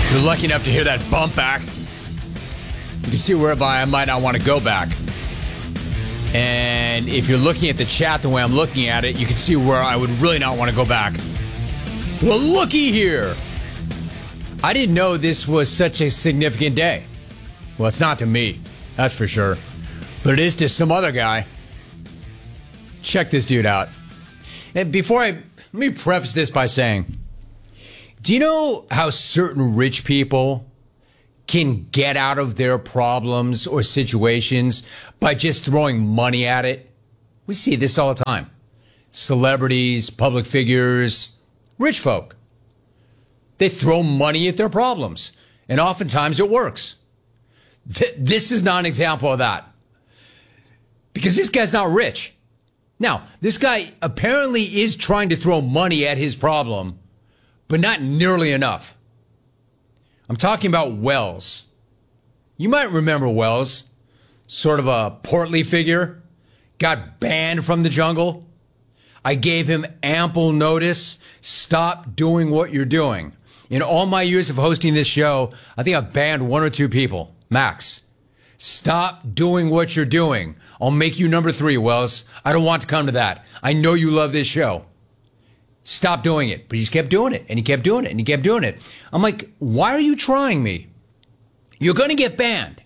You're lucky enough to hear that bump back. You can see whereby I might not want to go back. And if you're looking at the chat the way I'm looking at it, you can see where I would really not want to go back. Well, looky here. I didn't know this was such a significant day. Well, it's not to me, that's for sure. But it is to some other guy. Check this dude out. And let me preface this by saying, do you know how certain rich people can get out of their problems or situations by just throwing money at it? We see this all the time. Celebrities, public figures, rich folk. They throw money at their problems, and oftentimes it works. This is not an example of that. Because this guy's not rich. Now, this guy apparently is trying to throw money at his problem, but not nearly enough. I'm talking about Wells. You might remember Wells, sort of a portly figure, got banned from the jungle. I gave him ample notice. Stop doing what you're doing. In all my years of hosting this show, I think I've banned 1 or 2 people, max. Stop doing what you're doing. I'll make you number 3, Wells. I don't want to come to that. I know you love this show. Stop doing it. But he just kept doing it, and he kept doing it, and he kept doing it. I'm like, why are you trying me? You're going to get banned.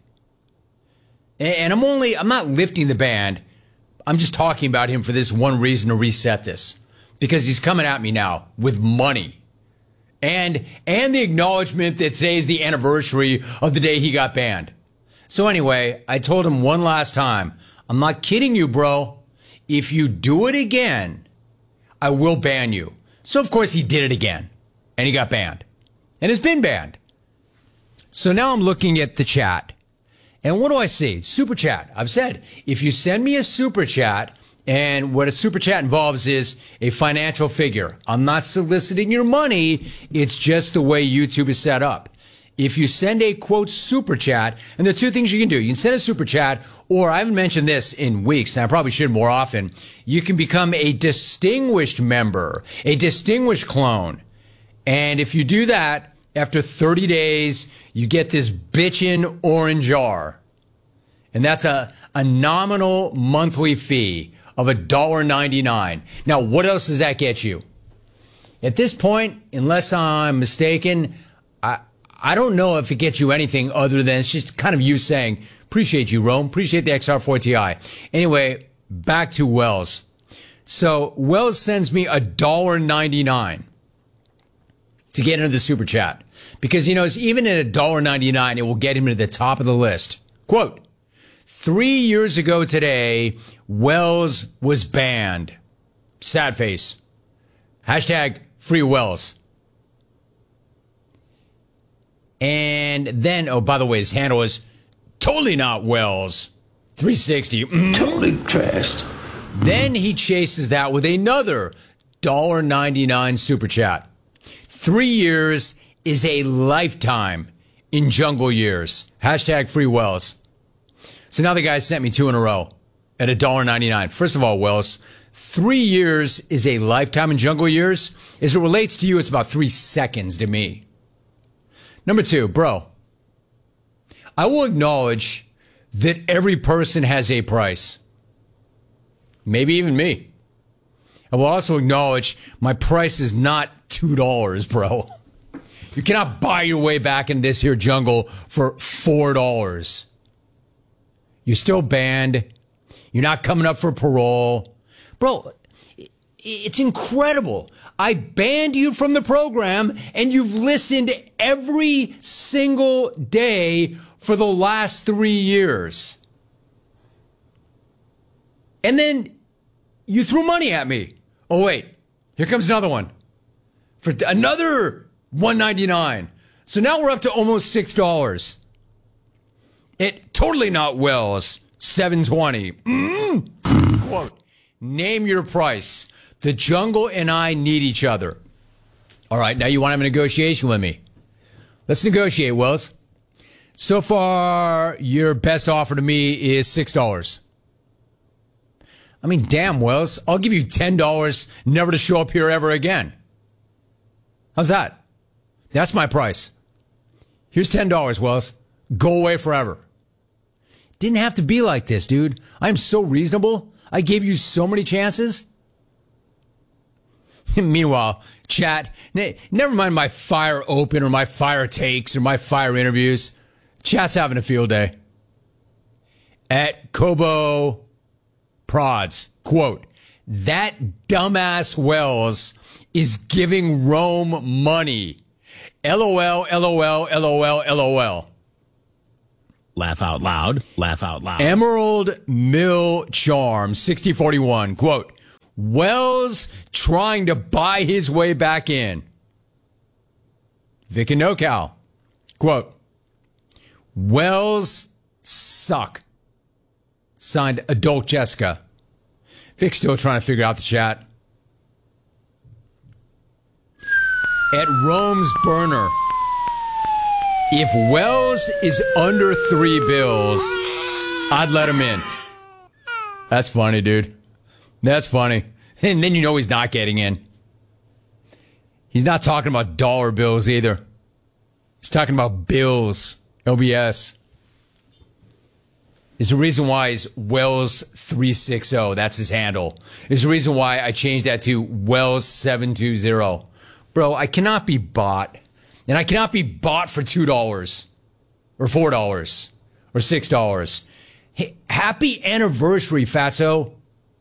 And I'm not lifting the ban. I'm just talking about him for this one reason, to reset this. Because he's coming at me now with money. And the acknowledgement that today is the anniversary of the day he got banned. So anyway, I told him one last time, I'm not kidding you, bro. If you do it again, I will ban you. So, of course, he did it again. And he got banned. And has been banned. So now I'm looking at the chat. And what do I see? Super chat. I've said, if you send me a super chat, and what a super chat involves is a financial figure. I'm not soliciting your money. It's just the way YouTube is set up. If you send a, quote, super chat, and there are 2 things you can do. You can send a super chat, or I haven't mentioned this in weeks, and I probably should more often. You can become a distinguished member, a distinguished clone. And if you do that, after 30 days, you get this bitchin' orange R. And that's a nominal monthly fee of $1.99. Now, what else does that get you? At this point, unless I'm mistaken, I don't know if it gets you anything other than it's just kind of you saying, appreciate you, Rome. Appreciate the XR4 Ti. Anyway, back to Wells. So Wells sends me $1.99 to get into the super chat. Because, you know, it's even at $1.99, it will get him to the top of the list. Quote, 3 years ago today, Wells was banned. Sad face. Hashtag free Wells. And then, oh, by the way, his handle is totally not Wells. 360. Totally trashed. Then he chases that with another $1.99 super chat. 3 years is a lifetime in jungle years. Hashtag free Wells. So now the guy sent me 2 in a row at $1.99. First of all, Wells, 3 years is a lifetime in jungle years. As it relates to you, it's about 3 seconds to me. Number 2, bro, I will acknowledge that every person has a price. Maybe even me. I will also acknowledge my price is not $2, bro. You cannot buy your way back in this here jungle for $4. You're still banned. You're not coming up for parole. Bro, it's incredible. I banned you from the program, and you've listened every single day for the last 3 years. And then you threw money at me. Oh, wait. Here comes another one. For another $1.99. So now we're up to almost $6. It totally not Wells. $7.20. Quote, name your price. The jungle and I need each other. All right, now you want to have a negotiation with me. Let's negotiate, Wells. So far, your best offer to me is $6. I mean, damn, Wells. I'll give you $10 never to show up here ever again. How's that? That's my price. Here's $10, Wells. Go away forever. Didn't have to be like this, dude. I'm so reasonable. I gave you so many chances. Meanwhile, chat, never mind my fire open or my fire takes or my fire interviews. Chat's having a field day. At Kobo Prods, quote, that dumbass Wells is giving Rome money. LOL, LOL, LOL, LOL. Laugh out loud. Laugh out loud. Emerald Mill Charm, 6041, quote, Wells trying to buy his way back in. Vic and NoCal, quote, Wells suck. Signed Adult Jessica. Vic's still trying to figure out the chat. At Rome's Burner, if Wells is under $3 I'd let him in. That's funny, dude. That's funny. And then you know he's not getting in. He's not talking about dollar bills either. He's talking about bills. LBS. There's a reason why he's Wells 360. That's his handle. There's a reason why I changed that to Wells 720. Bro, I cannot be bought. And I cannot be bought for $2 or $4 or $6. Hey, happy anniversary, Fatso.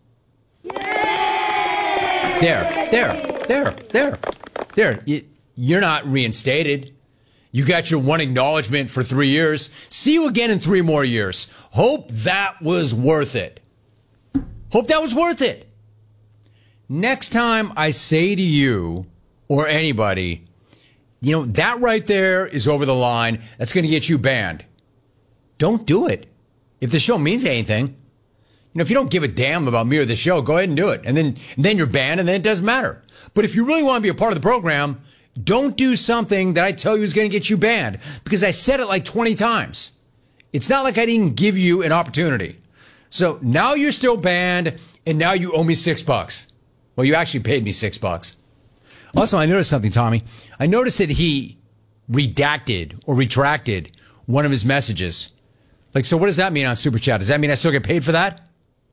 There. You're not reinstated. You got your one acknowledgement for 3 years. See you again in 3 more years. Hope that was worth it. Hope that was worth it. Next time I say to you or anybody, you know, that right there is over the line. That's going to get you banned. Don't do it. If the show means anything, you know, if you don't give a damn about me or the show, go ahead and do it. And then you're banned and then it doesn't matter. But if you really want to be a part of the program, don't do something that I tell you is going to get you banned, because I said it like 20 times. It's not like I didn't give you an opportunity. So now you're still banned, and now you owe me $6. Well, you actually paid me $6. Also, I noticed something, Tommy. I noticed that he redacted or retracted one of his messages. Like, so what does that mean on Super Chat? Does that mean I still get paid for that?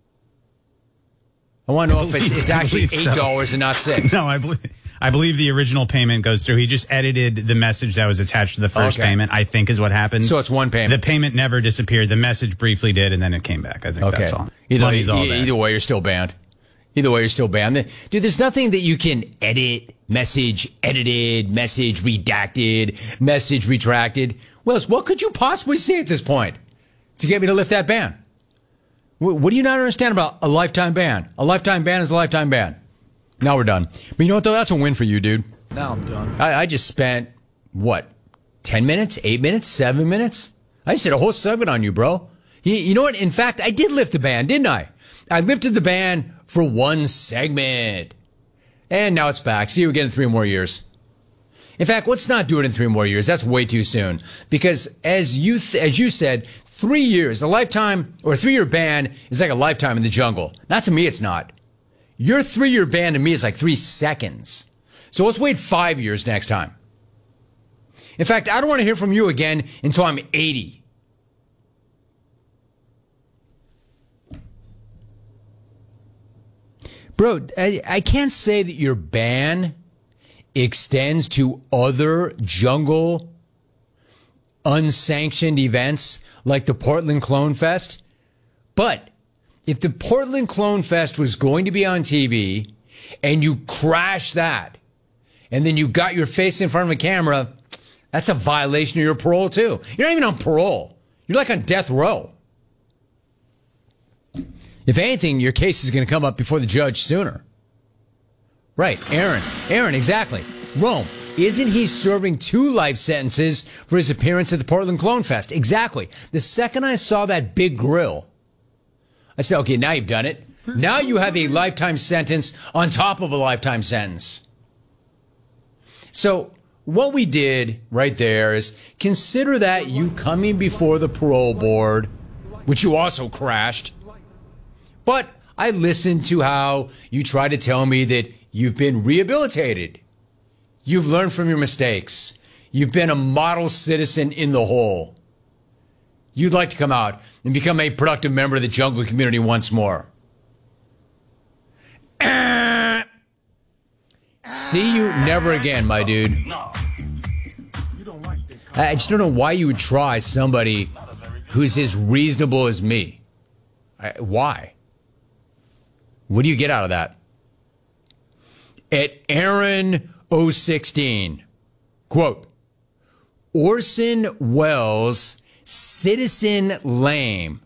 I want to know if it's actually $8 and not $6. No, I believe the original payment goes through. He just edited the message that was attached to the first payment, I think is what happened. So it's one payment. The payment never disappeared. The message briefly did, and then it came back. I think that's all. Either way, you're still banned. Either way, you're still banned. Dude, there's nothing that you can edit, message edited, message redacted, message retracted. Well, what could you possibly say at this point to get me to lift that ban? What do you not understand about a lifetime ban? A lifetime ban is a lifetime ban. Now we're done. But you know what, though? That's a win for you, dude. Now I'm done. I just spent, 10 minutes, 8 minutes, 7 minutes? I just did a whole segment on you, bro. You know what? In fact, I did lift the ban, didn't I? I lifted the ban for one segment. And now it's back. See you again in 3 more years. In fact, let's not do it in 3 more years. That's way too soon. Because as you said, 3 years, a lifetime or a 3-year ban is like a lifetime in the jungle. Not to me, it's not. Your 3-year ban to me is like 3 seconds. So let's wait 5 years next time. In fact, I don't want to hear from you again until I'm 80. Bro, I can't say that your ban extends to other jungle unsanctioned events like the Portland Clone Fest. But if the Portland Clone Fest was going to be on TV and you crash that and then you got your face in front of a camera, that's a violation of your parole too. You're not even on parole. You're like on death row. If anything, your case is going to come up before the judge sooner. Right, Aaron, exactly. Rome, isn't he serving 2 life sentences for his appearance at the Portland Clone Fest? Exactly. The second I saw that big grill, I said, okay, now you've done it. Now you have a lifetime sentence on top of a lifetime sentence. So what we did right there is consider that you coming before the parole board, which you also crashed. But I listened to how you try to tell me that you've been rehabilitated. You've learned from your mistakes. You've been a model citizen in the hole. You'd like to come out and become a productive member of the jungle community once more. See you never again, my dude. I just don't know why you would try somebody who's as reasonable as me. Why? What do you get out of that? At Aaron016, quote, Orson Welles, citizen lame.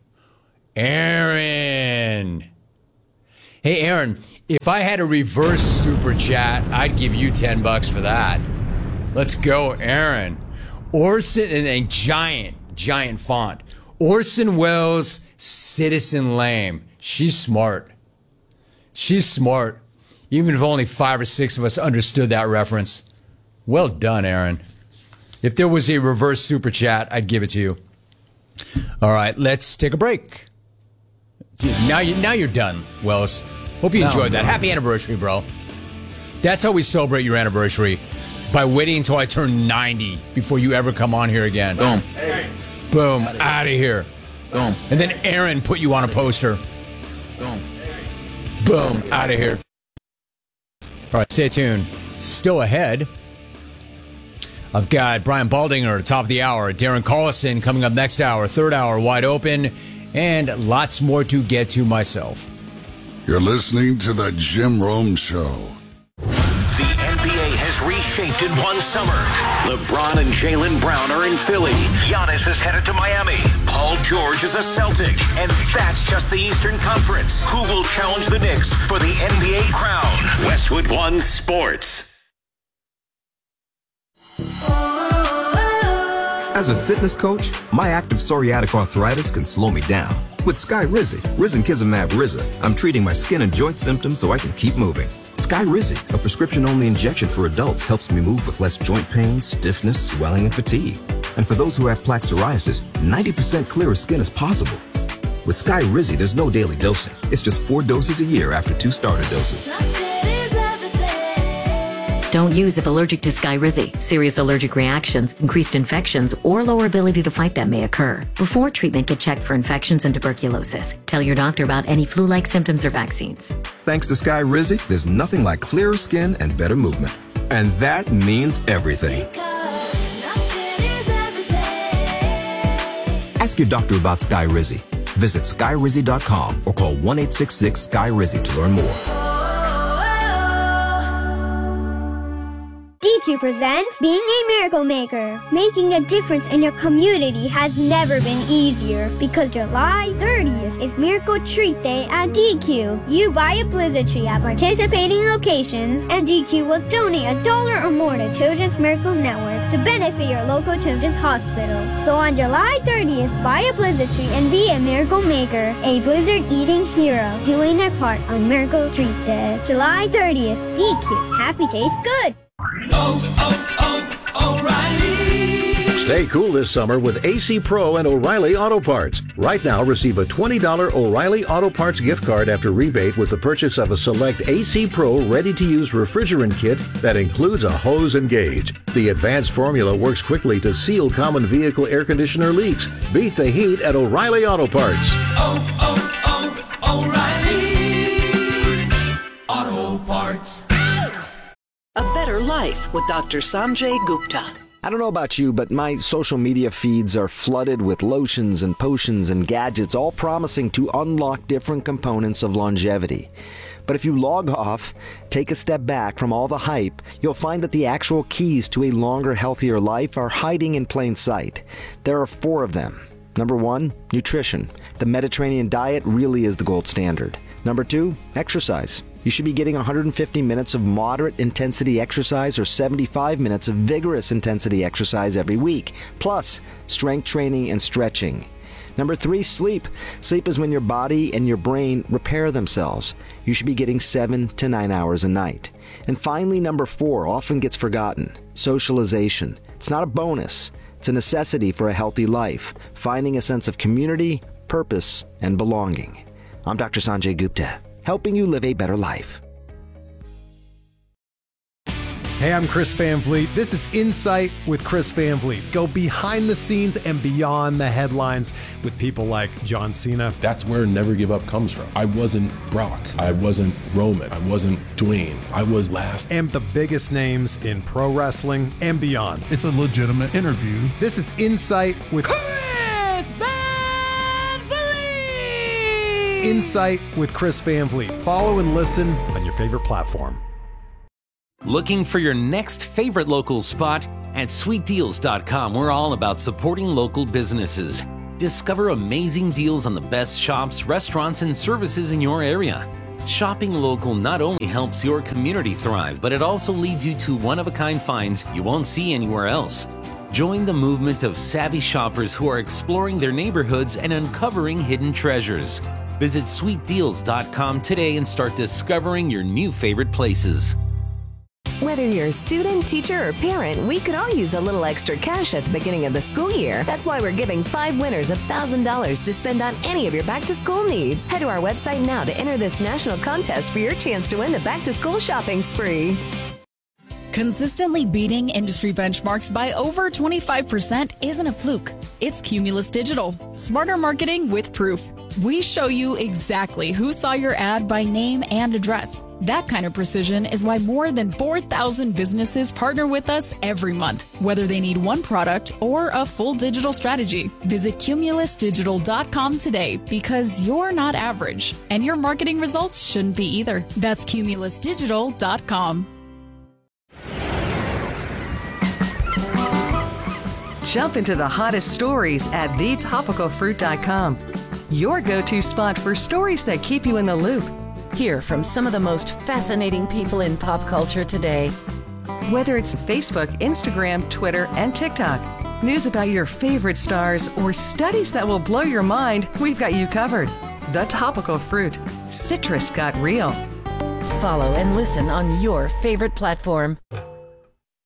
Aaron. Hey, Aaron, if I had a reverse super chat, I'd give you $10 for that. Let's go, Aaron. Orson, and a giant font. Orson Welles, citizen lame. She's smart. She's smart. Even if only 5 or 6 of us understood that reference. Well done, Aaron. If there was a reverse super chat, I'd give it to you. All right, let's take a break. Dude, now you're done, Wells. Hope you enjoyed that. Happy anniversary, bro. That's how we celebrate your anniversary. By waiting until I turn 90 before you ever come on here again. Boom. Hey. Boom. Out of here. Boom. And then Aaron put you on a poster. Boom. Boom. Out of here. All right, stay tuned. Still ahead, I've got Brian Baldinger at the top of the hour, Darren Collison coming up next hour, third hour wide open, and lots more to get to myself. You're listening to The Jim Rome Show. The NBA has reshaped in one summer. LeBron and Jaylen Brown are in Philly. Giannis is headed to Miami. Paul George is a Celtic. And that's just the Eastern Conference. Who will challenge the Knicks for the NBA crown? Westwood One Sports. As a fitness coach, my active psoriatic arthritis can slow me down. With Skyrizi, Risankizumab Riza, I'm treating my skin and joint symptoms so I can keep moving. Skyrizi, a prescription-only injection for adults, helps me move with less joint pain, stiffness, swelling, and fatigue. And for those who have plaque psoriasis, 90% clearer skin is possible. With Skyrizi, there's no daily dosing. It's just 4 doses a year after 2 starter doses. Don't use if allergic to Skyrizi. Serious allergic reactions, increased infections, or lower ability to fight them may occur. Before treatment, get checked for infections and tuberculosis. Tell your doctor about any flu-like symptoms or vaccines. Thanks to Skyrizi, there's nothing like clearer skin and better movement. And that means everything. Ask your doctor about Skyrizi. Visit Skyrizi.com or call 1-866-SKY-RIZI to learn more. DQ presents Being a Miracle Maker. Making a difference in your community has never been easier because July 30th is Miracle Treat Day at DQ. You buy a Blizzard tree at participating locations and DQ will donate $1 or more to Children's Miracle Network to benefit your local children's hospital. So on July 30th, buy a Blizzard tree and be a Miracle Maker, a Blizzard eating hero, doing their part on Miracle Treat Day. July 30th, DQ. Happy tastes good. O'Reilly. Stay cool this summer with AC Pro and O'Reilly Auto Parts. Right now, receive a $20 O'Reilly Auto Parts gift card after rebate with the purchase of a select AC Pro ready-to-use refrigerant kit that includes a hose and gauge. The advanced formula works quickly to seal common vehicle air conditioner leaks. Beat the heat at O'Reilly Auto Parts. O'Reilly Auto Parts. A better life with Dr. Sanjay Gupta. I don't know about you, but my social media feeds are flooded with lotions and potions and gadgets, all promising to unlock different components of longevity. But if you log off, take a step back from all the hype, you'll find that the actual keys to a longer, healthier life are hiding in plain sight. There are 4 of them. Number 1, nutrition. The Mediterranean diet really is the gold standard. Number 2, exercise. You should be getting 150 minutes of moderate intensity exercise or 75 minutes of vigorous intensity exercise every week, plus strength training and stretching. Number 3, sleep. Sleep is when your body and your brain repair themselves. You should be getting 7 to 9 hours a night. And finally, number 4 often gets forgotten. Socialization. It's not a bonus. It's a necessity for a healthy life, finding a sense of community, purpose, and belonging. I'm Dr. Sanjay Gupta, helping you live a better life. Hey, I'm Chris Van Vliet. This is Insight with Chris Van Vliet. Go behind the scenes and beyond the headlines with people like John Cena. That's where Never Give Up comes from. I wasn't Brock. I wasn't Roman. I wasn't Dwayne. I was last. And the biggest names in pro wrestling and beyond. It's a legitimate interview. This is Insight with Chris Van Vliet. Insight with Chris Van Vliet. Follow and listen on your favorite platform. Looking for your next favorite local spot? At sweetdeals.com, we're all about supporting local businesses. Discover amazing deals on the best shops, restaurants, and services in your area. Shopping local not only helps your community thrive, but it also leads you to one-of-a-kind finds you won't see anywhere else. Join the movement of savvy shoppers who are exploring their neighborhoods and uncovering hidden treasures. Visit sweetdeals.com today and start discovering your new favorite places. Whether you're a student, teacher, or parent, we could all use a little extra cash at the beginning of the school year. That's why we're giving 5 winners $1,000 to spend on any of your back-to-school needs. Head to our website now to enter this national contest for your chance to win the back-to-school shopping spree. Consistently beating industry benchmarks by over 25% isn't a fluke. It's Cumulus Digital. Smarter marketing with proof. We show you exactly who saw your ad by name and address. That kind of precision is why more than 4,000 businesses partner with us every month, whether they need one product or a full digital strategy. Visit cumulusdigital.com today because you're not average, and your marketing results shouldn't be either. That's cumulusdigital.com. Jump into the hottest stories at thetopicalfruit.com. Your go-to spot for stories that keep you in the loop. Hear from some of the most fascinating people in pop culture today. Whether it's Facebook, Instagram, Twitter, and TikTok, news about your favorite stars, or studies that will blow your mind, we've got you covered. The Topical Fruit. Citrus got real. Follow and listen on your favorite platform.